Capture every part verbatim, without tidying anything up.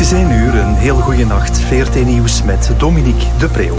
is één uur, een heel goede nacht. V R T Nieuws met Dominique de Preeuw.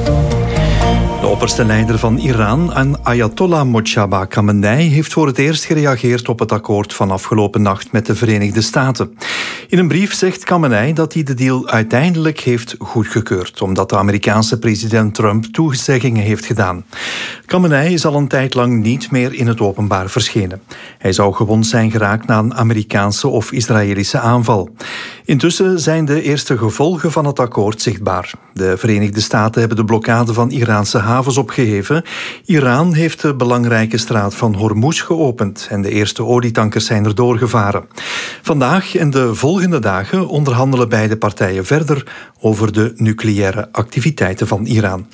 De opperste leider van Iran, Ayatollah Mojtaba Khamenei, heeft voor het eerst gereageerd op het akkoord van afgelopen nacht met de Verenigde Staten. In een brief zegt Khamenei dat hij de deal uiteindelijk heeft goedgekeurd, omdat de Amerikaanse president Trump toezeggingen heeft gedaan. Khamenei is al een tijd lang niet meer in het openbaar verschenen. Hij zou gewond zijn geraakt na een Amerikaanse of Israëlische aanval. Intussen zijn de eerste gevolgen van het akkoord zichtbaar. De Verenigde Staten hebben de blokkade van Iraanse havens opgeheven. Iran heeft de belangrijke straat van Hormuz geopend en de eerste olietankers zijn er doorgevaren. Vandaag en de volgende dagen onderhandelen beide partijen verder over de nucleaire activiteiten van Iran.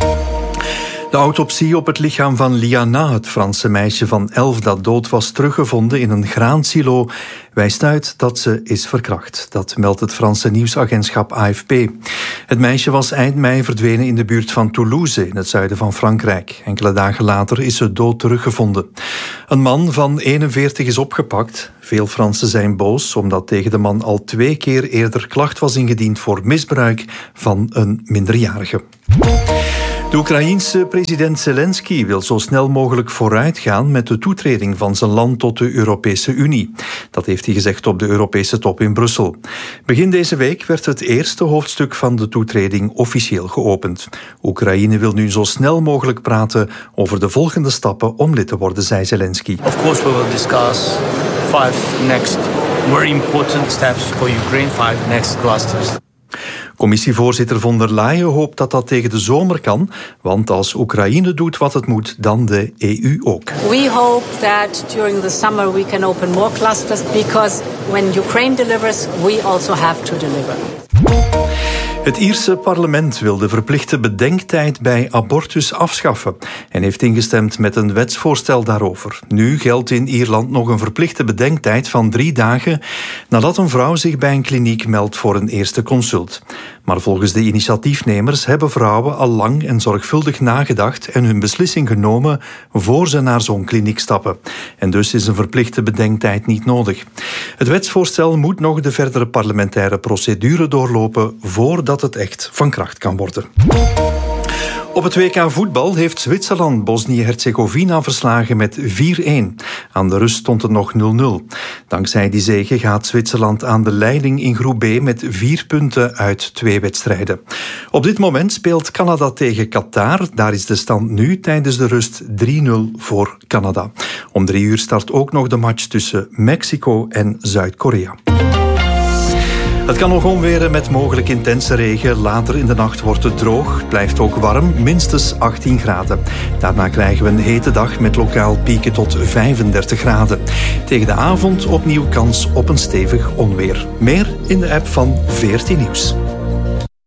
De autopsie op het lichaam van Liana, het Franse meisje van elf dat dood was teruggevonden in een graansilo, wijst uit dat ze is verkracht. Dat meldt het Franse nieuwsagentschap A F P. Het meisje was eind mei verdwenen in de buurt van Toulouse, in het zuiden van Frankrijk. Enkele dagen later is ze dood teruggevonden. Een man van eenenveertig is opgepakt. Veel Fransen zijn boos, omdat tegen de man al twee keer eerder klacht was ingediend voor misbruik van een minderjarige. De Oekraïense president Zelensky wil zo snel mogelijk vooruitgaan met de toetreding van zijn land tot de Europese Unie. Dat heeft hij gezegd op de Europese top in Brussel. Begin deze week werd het eerste hoofdstuk van de toetreding officieel geopend. Oekraïne wil nu zo snel mogelijk praten over de volgende stappen om lid te worden, zei Zelensky. Of course we will discuss five next very important steps for Ukraine, five next clusters. Commissievoorzitter von der Leyen hoopt dat dat tegen de zomer kan, want als Oekraïne doet wat het moet, dan de E U ook. We hope that during the summer we can open more clusters because when Ukraine delivers, we also have to deliver. Het Ierse parlement wil de verplichte bedenktijd bij abortus afschaffen en heeft ingestemd met een wetsvoorstel daarover. Nu geldt in Ierland nog een verplichte bedenktijd van drie dagen nadat een vrouw zich bij een kliniek meldt voor een eerste consult. Maar volgens de initiatiefnemers hebben vrouwen al lang en zorgvuldig nagedacht en hun beslissing genomen voor ze naar zo'n kliniek stappen. En dus is een verplichte bedenktijd niet nodig. Het wetsvoorstel moet nog de verdere parlementaire procedure doorlopen voordat dat het echt van kracht kan worden. Op het W K voetbal heeft Zwitserland Bosnië-Herzegovina verslagen met vier-een. Aan de rust stond het nog nul nul. Dankzij die zege gaat Zwitserland aan de leiding in groep B met vier punten uit twee wedstrijden. Op dit moment speelt Canada tegen Qatar. Daar is de stand nu tijdens de rust drie nul voor Canada. Om drie uur start ook nog de match tussen Mexico en Zuid-Korea. Het kan nog onweren met mogelijk intense regen. Later in de nacht wordt het droog. Het blijft ook warm, minstens achttien graden. Daarna krijgen we een hete dag met lokaal pieken tot vijfendertig graden. Tegen de avond opnieuw kans op een stevig onweer. Meer in de app van V R T Nieuws.